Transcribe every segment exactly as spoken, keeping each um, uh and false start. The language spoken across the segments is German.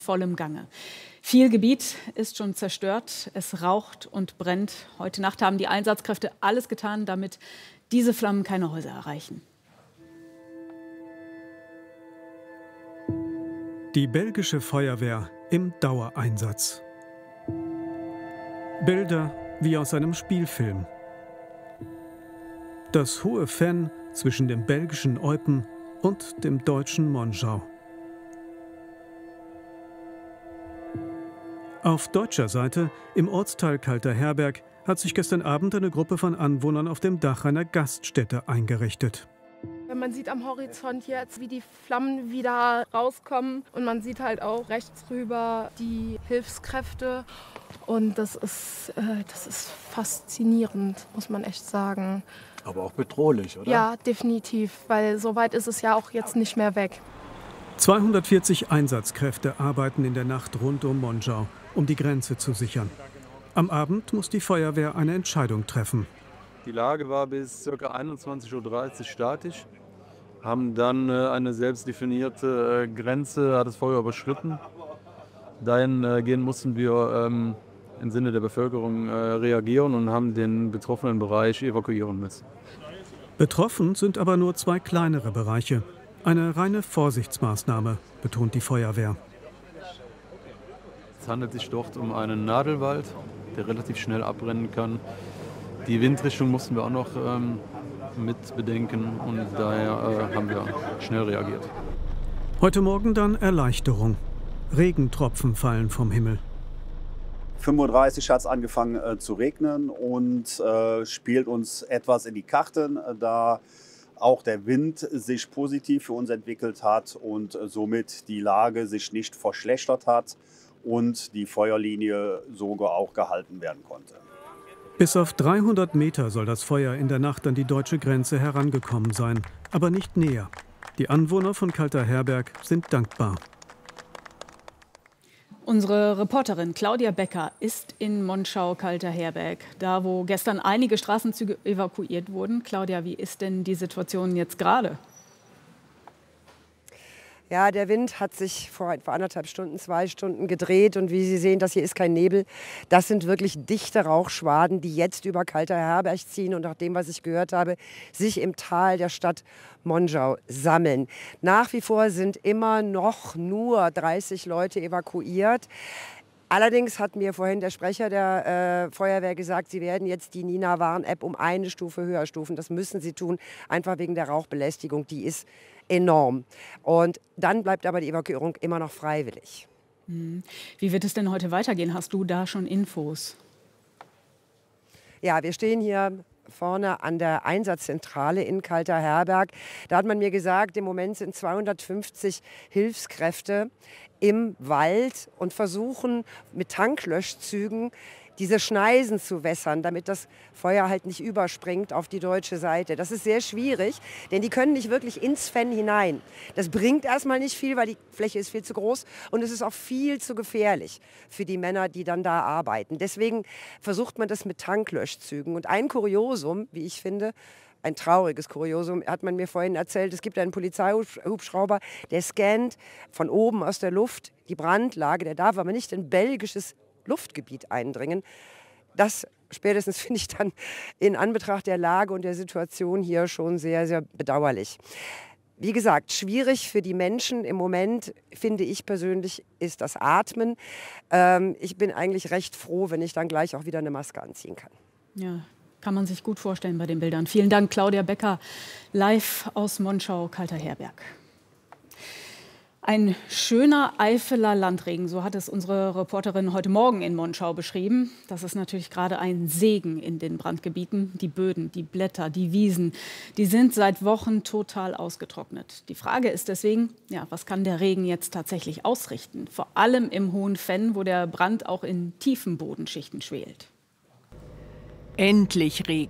vollem Gange. Viel Gebiet ist schon zerstört, es raucht und brennt. Heute Nacht haben die Einsatzkräfte alles getan, damit diese Flammen keine Häuser erreichen. Die belgische Feuerwehr im Dauereinsatz. Bilder wie aus einem Spielfilm. Das hohe Fenn zwischen dem belgischen Eupen und dem deutschen Monschau. Auf deutscher Seite, im Ortsteil Kalter Herberg, hat sich gestern Abend eine Gruppe von Anwohnern auf dem Dach einer Gaststätte eingerichtet. Man sieht am Horizont jetzt, wie die Flammen wieder rauskommen. Und man sieht halt auch rechts rüber die Hilfskräfte. Und das ist, äh, das ist faszinierend, muss man echt sagen. Aber auch bedrohlich, oder? Ja, definitiv, weil so weit ist es ja auch jetzt nicht mehr weg. zweihundertvierzig Einsatzkräfte arbeiten in der Nacht rund um Monschau, um die Grenze zu sichern. Am Abend muss die Feuerwehr eine Entscheidung treffen. Die Lage war bis ca. einundzwanzig Uhr dreißig statisch, haben dann äh, eine selbst definierte äh, Grenze, hat das Feuer überschritten. Dahin äh, gehen mussten wir ähm, im Sinne der Bevölkerung äh, reagieren und haben den betroffenen Bereich evakuieren müssen. Betroffen sind aber nur zwei kleinere Bereiche. Eine reine Vorsichtsmaßnahme, betont die Feuerwehr. Es handelt sich dort um einen Nadelwald, der relativ schnell abbrennen kann. Die Windrichtung mussten wir auch noch ähm, mit bedenken und daher äh, haben wir schnell reagiert. Heute Morgen dann Erleichterung. Regentropfen fallen vom Himmel. fünf Uhr dreißig hat es angefangen äh, zu regnen und äh, spielt uns etwas in die Karten, äh, da auch der Wind sich positiv für uns entwickelt hat und äh, somit die Lage sich nicht verschlechtert hat und die Feuerlinie sogar auch gehalten werden konnte. Bis auf dreihundert Meter soll das Feuer in der Nacht an die deutsche Grenze herangekommen sein, aber nicht näher. Die Anwohner von Kalter Herberg sind dankbar. Unsere Reporterin Claudia Becker ist in Monschau-Kalter Herberg, da wo gestern einige Straßenzüge evakuiert wurden. Claudia, wie ist denn die Situation jetzt gerade? Ja, der Wind hat sich vor etwa anderthalb Stunden, zwei Stunden gedreht. Und wie Sie sehen, das hier ist kein Nebel. Das sind wirklich dichte Rauchschwaden, die jetzt über Kalter Herberg ziehen und nach dem, was ich gehört habe, sich im Tal der Stadt Monschau sammeln. Nach wie vor sind immer noch nur dreißig Leute evakuiert. Allerdings hat mir vorhin der Sprecher der äh, Feuerwehr gesagt, sie werden jetzt die Nina-Warn-App um eine Stufe höher stufen. Das müssen sie tun, einfach wegen der Rauchbelästigung. Die ist enorm. Und dann bleibt aber die Evakuierung immer noch freiwillig. Wie wird es denn heute weitergehen? Hast du da schon Infos? Ja, wir stehen hier vorne an der Einsatzzentrale in Kalter Herberg. Da hat man mir gesagt, im Moment sind zweihundertfünfzig Hilfskräfte im Wald und versuchen mit Tanklöschzügen diese Schneisen zu wässern, damit das Feuer halt nicht überspringt auf die deutsche Seite. Das ist sehr schwierig, denn die können nicht wirklich ins Fenn hinein. Das bringt erstmal nicht viel, weil die Fläche ist viel zu groß und es ist auch viel zu gefährlich für die Männer, die dann da arbeiten. Deswegen versucht man das mit Tanklöschzügen. Und ein Kuriosum, wie ich finde, ein trauriges Kuriosum, hat man mir vorhin erzählt. Es gibt einen Polizeihubschrauber, der scannt von oben aus der Luft die Brandlage. Der darf aber nicht in belgisches Luftgebiet eindringen. Das spätestens finde ich dann in Anbetracht der Lage und der Situation hier schon sehr, sehr bedauerlich. Wie gesagt, schwierig für die Menschen im Moment, finde ich persönlich, ist das Atmen. Ähm, ich bin eigentlich recht froh, wenn ich dann gleich auch wieder eine Maske anziehen kann. Ja, kann man sich gut vorstellen bei den Bildern. Vielen Dank, Claudia Becker, live aus Monschau-Kalter Herberg. Ein schöner Eifeler Landregen, so hat es unsere Reporterin heute Morgen in Monschau beschrieben. Das ist natürlich gerade ein Segen in den Brandgebieten. Die Böden, die Blätter, die Wiesen, die sind seit Wochen total ausgetrocknet. Die Frage ist deswegen, ja, was kann der Regen jetzt tatsächlich ausrichten? Vor allem im hohen Fenn, wo der Brand auch in tiefen Bodenschichten schwelt. Endlich Regen.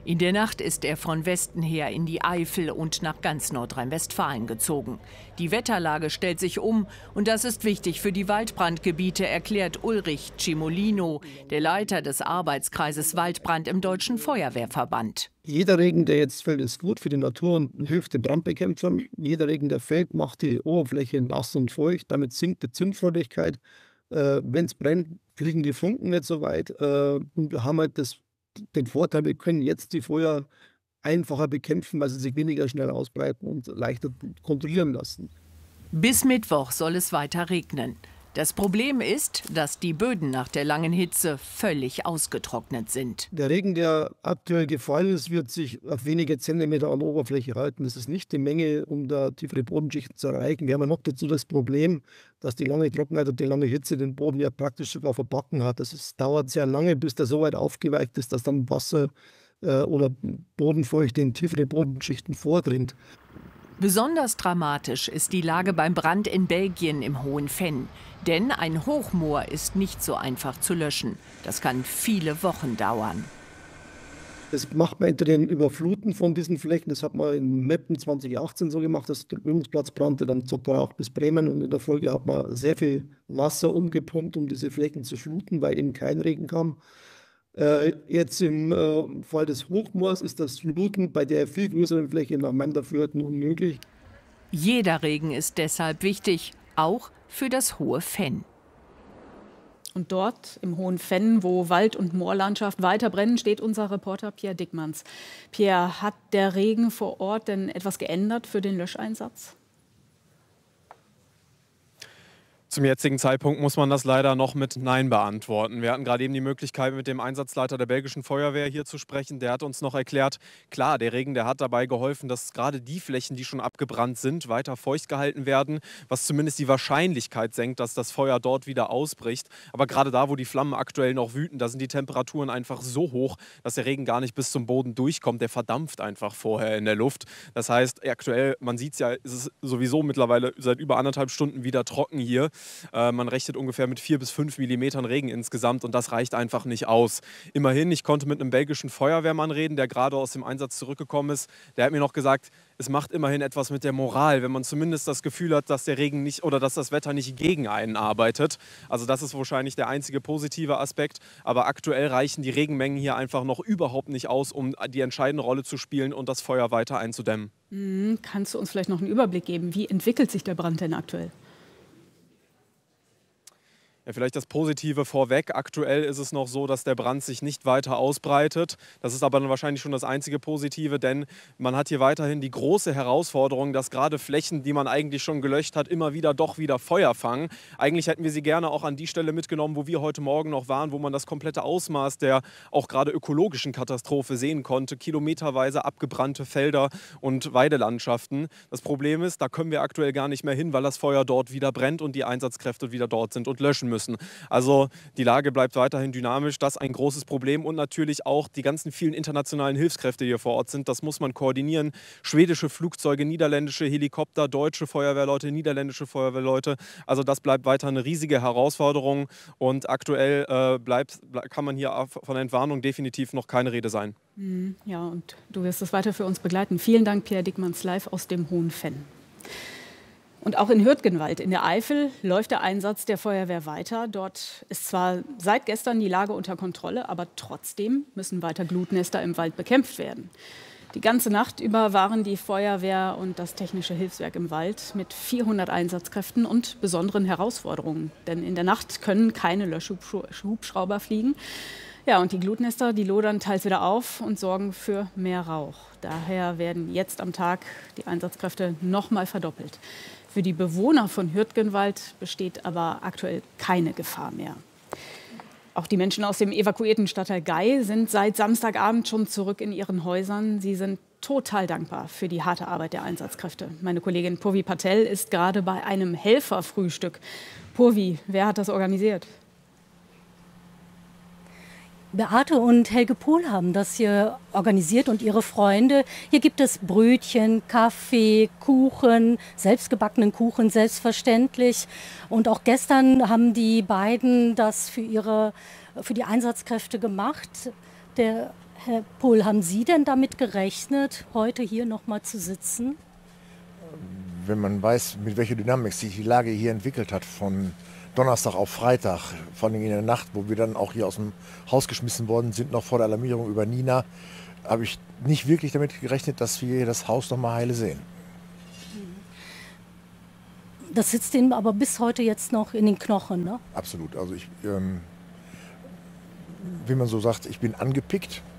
In der Nacht ist er von Westen her in die Eifel und nach ganz Nordrhein-Westfalen gezogen. Die Wetterlage stellt sich um und das ist wichtig für die Waldbrandgebiete, erklärt Ulrich Cimolino, der Leiter des Arbeitskreises Waldbrand im Deutschen Feuerwehrverband. Jeder Regen, der jetzt fällt, ist gut für die Natur und hilft den Brandbekämpfern. Jeder Regen, der fällt, macht die Oberfläche nass und feucht. Damit sinkt die Zündfreudigkeit. Äh, Wenn es brennt, kriegen die Funken nicht so weit. Äh, und wir haben halt das den Vorteil, wir können jetzt die Feuer einfacher bekämpfen, weil sie sich weniger schnell ausbreiten und leichter kontrollieren lassen. Bis Mittwoch soll es weiter regnen. Das Problem ist, dass die Böden nach der langen Hitze völlig ausgetrocknet sind. Der Regen, der aktuell gefallen ist, wird sich auf wenige Zentimeter an der Oberfläche halten. Das ist nicht die Menge, um da tiefere Bodenschichten zu erreichen. Wir haben ja noch dazu das Problem, dass die lange Trockenheit und die lange Hitze den Boden ja praktisch sogar verbacken hat. Das ist, dauert sehr lange, bis der so weit aufgeweicht ist, dass dann Wasser äh, oder Bodenfeuchte in tiefere Bodenschichten vordringt. Besonders dramatisch ist die Lage beim Brand in Belgien im Hohen Venn. Denn ein Hochmoor ist nicht so einfach zu löschen. Das kann viele Wochen dauern. Das macht man hinter den Überfluten von diesen Flächen. Das hat man in Meppen zwanzig achtzehn so gemacht, dass der Übungsplatz brannte, dann sogar auch bis Bremen. Und in der Folge hat man sehr viel Wasser umgepumpt, um diese Flächen zu fluten, weil eben kein Regen kam. Äh, jetzt im äh, Fall des Hochmoors ist das Fluten bei der viel größeren Fläche nach meinem Dafürhalten unmöglich. Jeder Regen ist deshalb wichtig, auch für das Hohe Venn. Und dort im Hohen Venn, wo Wald- und Moorlandschaft weiter brennen, steht unser Reporter Pierre Dickmanns. Pierre, hat der Regen vor Ort denn etwas geändert für den Löscheinsatz? Zum jetzigen Zeitpunkt muss man das leider noch mit Nein beantworten. Wir hatten gerade eben die Möglichkeit, mit dem Einsatzleiter der belgischen Feuerwehr hier zu sprechen. Der hat uns noch erklärt, klar, der Regen, der hat dabei geholfen, dass gerade die Flächen, die schon abgebrannt sind, weiter feucht gehalten werden, was zumindest die Wahrscheinlichkeit senkt, dass das Feuer dort wieder ausbricht. Aber gerade da, wo die Flammen aktuell noch wüten, da sind die Temperaturen einfach so hoch, dass der Regen gar nicht bis zum Boden durchkommt. Der verdampft einfach vorher in der Luft. Das heißt, aktuell, man sieht es ja, ist es sowieso mittlerweile seit über anderthalb Stunden wieder trocken hier. Man rechnet ungefähr mit vier bis fünf Millimetern Regen insgesamt und das reicht einfach nicht aus. Immerhin, ich konnte mit einem belgischen Feuerwehrmann reden, der gerade aus dem Einsatz zurückgekommen ist. Der hat mir noch gesagt, es macht immerhin etwas mit der Moral, wenn man zumindest das Gefühl hat, dass der Regen nicht oder dass das Wetter nicht gegen einen arbeitet. Also das ist wahrscheinlich der einzige positive Aspekt. Aber aktuell reichen die Regenmengen hier einfach noch überhaupt nicht aus, um die entscheidende Rolle zu spielen und das Feuer weiter einzudämmen. Mhm. Kannst du uns vielleicht noch einen Überblick geben? Wie entwickelt sich der Brand denn aktuell? Ja, vielleicht das Positive vorweg. Aktuell ist es noch so, dass der Brand sich nicht weiter ausbreitet. Das ist aber dann wahrscheinlich schon das einzige Positive, denn man hat hier weiterhin die große Herausforderung, dass gerade Flächen, die man eigentlich schon gelöscht hat, immer wieder doch wieder Feuer fangen. Eigentlich hätten wir sie gerne auch an die Stelle mitgenommen, wo wir heute Morgen noch waren, wo man das komplette Ausmaß der auch gerade ökologischen Katastrophe sehen konnte. Kilometerweise abgebrannte Felder und Weidelandschaften. Das Problem ist, da können wir aktuell gar nicht mehr hin, weil das Feuer dort wieder brennt und die Einsatzkräfte wieder dort sind und löschen müssen. Müssen. Also die Lage bleibt weiterhin dynamisch, das ist ein großes Problem und natürlich auch die ganzen vielen internationalen Hilfskräfte, die hier vor Ort sind, das muss man koordinieren. Schwedische Flugzeuge, niederländische Helikopter, deutsche Feuerwehrleute, niederländische Feuerwehrleute, also das bleibt weiter eine riesige Herausforderung und aktuell äh, bleibt, kann man hier von Entwarnung definitiv noch keine Rede sein. Ja, und du wirst es weiter für uns begleiten. Vielen Dank, Pierre Dickmanns, live aus dem Hohen Venn. Und auch in Hürtgenwald in der Eifel läuft der Einsatz der Feuerwehr weiter. Dort ist zwar seit gestern die Lage unter Kontrolle, aber trotzdem müssen weiter Glutnester im Wald bekämpft werden. Die ganze Nacht über waren die Feuerwehr und das Technische Hilfswerk im Wald mit vierhundert Einsatzkräften und besonderen Herausforderungen. Denn in der Nacht können keine Löschhubschrauber fliegen. Ja, und die Glutnester, die lodern teils wieder auf und sorgen für mehr Rauch. Daher werden jetzt am Tag die Einsatzkräfte noch mal verdoppelt. Für die Bewohner von Hürtgenwald besteht aber aktuell keine Gefahr mehr. Auch die Menschen aus dem evakuierten Stadtteil Gey sind seit Samstagabend schon zurück in ihren Häusern. Sie sind total dankbar für die harte Arbeit der Einsatzkräfte. Meine Kollegin Purvi Patel ist gerade bei einem Helferfrühstück. Purvi, wer hat das organisiert? Beate und Helge Pohl haben das hier organisiert und ihre Freunde. Hier gibt es Brötchen, Kaffee, Kuchen, selbstgebackenen Kuchen, selbstverständlich. Und auch gestern haben die beiden das für, ihre, für die Einsatzkräfte gemacht. Der Herr Pohl, haben Sie denn damit gerechnet, heute hier noch mal zu sitzen? Wenn man weiß, mit welcher Dynamik sich die Lage hier entwickelt hat, von Donnerstag auf Freitag, vor allem in der Nacht, wo wir dann auch hier aus dem Haus geschmissen worden sind, noch vor der Alarmierung über Nina, habe ich nicht wirklich damit gerechnet, dass wir das Haus noch mal heile sehen. Das sitzt Ihnen aber bis heute jetzt noch in den Knochen, ne? Absolut. Also ich, ähm, wie man so sagt, ich bin angepickt.